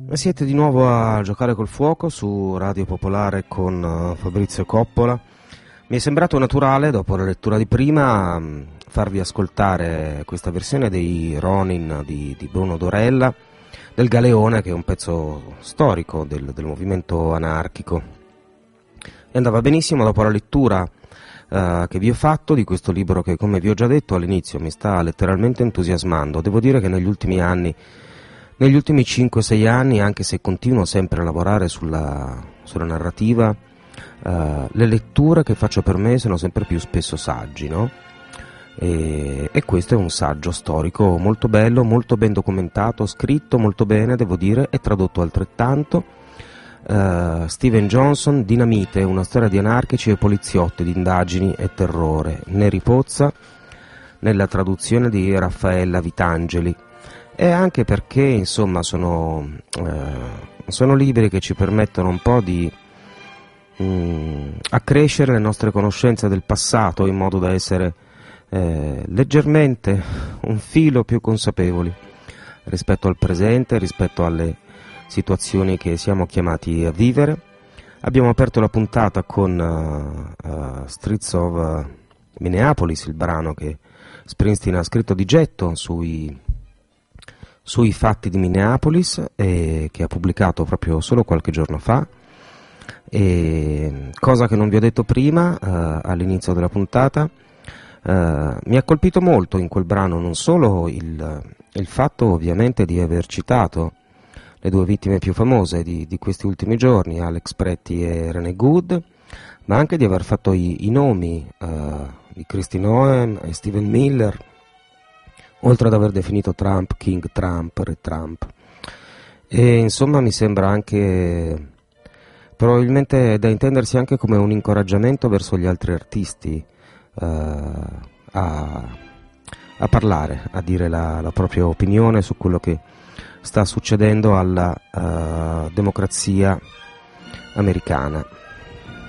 Siete di nuovo a Giocare col Fuoco su Radio Popolare con Fabrizio Coppola. Mi è sembrato naturale, dopo la lettura di prima, farvi ascoltare questa versione dei Ronin di Bruno Dorella, del Galeone, che è un pezzo storico del movimento anarchico. E andava benissimo dopo la lettura che vi ho fatto di questo libro che, come vi ho già detto all'inizio, mi sta letteralmente entusiasmando. Devo dire che negli ultimi 5-6 anni, anche se continuo sempre a lavorare sulla narrativa, le letture che faccio per me sono sempre più spesso saggi, no? E questo è un saggio storico molto bello, molto ben documentato, scritto molto bene, devo dire, e tradotto altrettanto. Steven Johnson, Dinamite, una storia di anarchici e poliziotti, di indagini e terrore, Neri Pozza, nella traduzione di Raffaella Vitangeli. E anche perché, insomma, sono libri che ci permettono un po' di accrescere le nostre conoscenze del passato, in modo da essere leggermente un filo più consapevoli rispetto al presente, rispetto alle situazioni che siamo chiamati a vivere. Abbiamo aperto la puntata con Streets of Minneapolis, il brano che Springsteen ha scritto di getto sui fatti di Minneapolis, e che ha pubblicato proprio solo qualche giorno fa. E cosa che non vi ho detto prima all'inizio della puntata, mi ha colpito molto in quel brano non solo il fatto, ovviamente, di aver citato le due vittime più famose di questi ultimi giorni, Alex Pretti e René Good, ma anche di aver fatto i nomi di Kristi Noem e Steven Miller, oltre ad aver definito Trump King Trump, Re Trump. E insomma mi sembra anche probabilmente da intendersi anche come un incoraggiamento verso gli altri artisti a parlare, a dire la propria opinione su quello che sta succedendo alla democrazia americana.